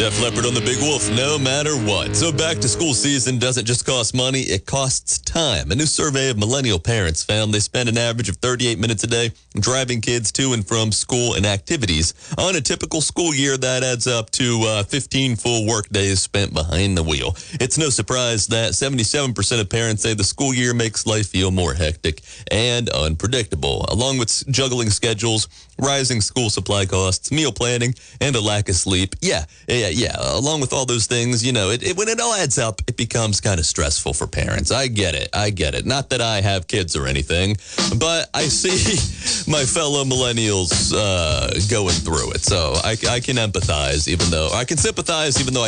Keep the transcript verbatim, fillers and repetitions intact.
Def Leppard on the Big Wolf, no matter what. So back to school season doesn't just cost money, it costs time. A new survey of millennial parents found they spend an average of thirty-eight minutes a day driving kids to and from school and activities. On a typical school year, that adds up to uh, fifteen full work days spent behind the wheel. It's no surprise that seventy-seven percent of parents say the school year makes life feel more hectic and unpredictable, along with juggling schedules, rising school supply costs, meal planning, and a lack of sleep. Yeah, yeah, yeah. Along with all those things, you know, it, it when it all adds up, it becomes kind of stressful for parents. I get it. I get it. Not that I have kids or anything, but I see my fellow millennials uh, going through it. So I, I can empathize, even though I can sympathize, even though I